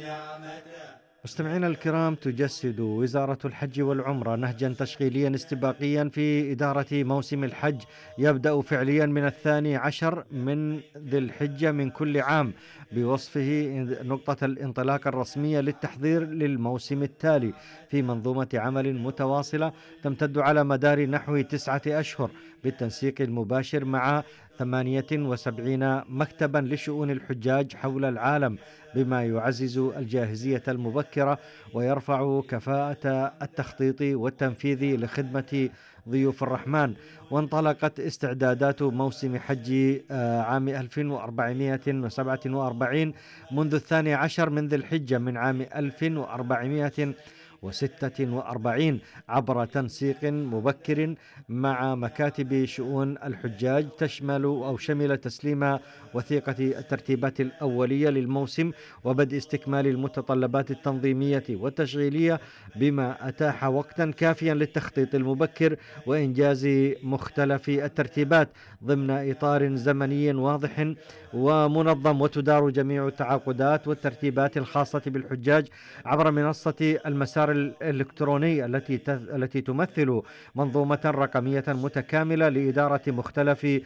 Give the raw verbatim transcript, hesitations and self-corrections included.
مستمعينا الكرام، تجسد وزارة الحج والعمرة نهجا تشغيليا استباقيا في إدارة موسم الحج، يبدأ فعليا من الثاني عشر من ذي الحجة من كل عام، بوصفه نقطة الانطلاق الرسمية للتحضير للموسم التالي في منظومة عمل متواصلة تمتد على مدار نحو تسعة أشهر، بالتنسيق المباشر مع ثمانية وسبعين مكتبا لشؤون الحجاج حول العالم، بما يعزز الجاهزية المبكرة ويرفع كفاءة التخطيط والتنفيذ لخدمة ضيوف الرحمن. وانطلقت استعدادات موسم حج آه، عام ألف وأربعمائة وسبعة وأربعين منذ الثاني عشر من ذي الحجة من عام ألف وأربعمائة وستة وأربعين عبر تنسيق مبكر مع مكاتب شؤون الحجاج، تشمل أو شمل تسليم وثيقة الترتيبات الأولية للموسم وبدء استكمال المتطلبات التنظيمية والتشغيلية، بما أتاح وقتا كافيا للتخطيط المبكر وإنجاز مختلف الترتيبات ضمن إطار زمني واضح ومنظم. وتدار جميع التعاقدات والترتيبات الخاصة بالحجاج عبر منصة المسار الإلكتروني التي التي تمثل منظومة رقمية متكاملة لإدارة مختلف